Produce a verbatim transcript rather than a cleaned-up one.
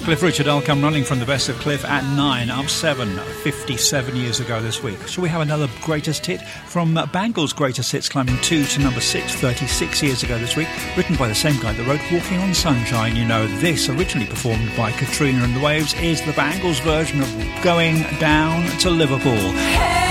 Cliff Richard, I'll come running from the best of Cliff at nine, up seven, fifty-seven years ago this week. Shall we have another greatest hit from Bangles' greatest hits, climbing two to number six, thirty-six years ago this week, written by the same guy that wrote Walking on Sunshine. You know, this, originally performed by Katrina and the Waves, is the Bangles version of Going Down to Liverpool. Hey!